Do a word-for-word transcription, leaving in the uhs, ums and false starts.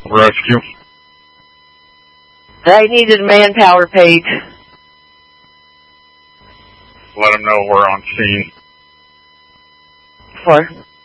Rescue. I needed a manpower page. Let them know we're on scene. For